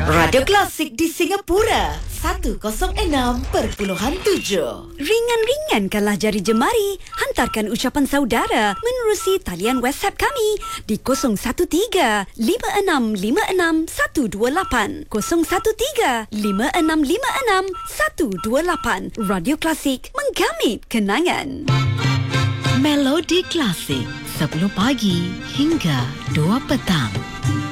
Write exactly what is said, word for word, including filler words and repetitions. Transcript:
Radio Klasik di Singapura seratus enam perpuluhan tujuh. Ringan-ringankanlah jari jemari. Hantarkan ucapan saudara menerusi talian WhatsApp kami di kosong satu tiga lima enam lima enam satu dua lapan kosong satu tiga lima enam lima enam satu dua lapan. Radio Klasik menggamit kenangan. Melodi Klasik sepuluh pagi hingga dua petang.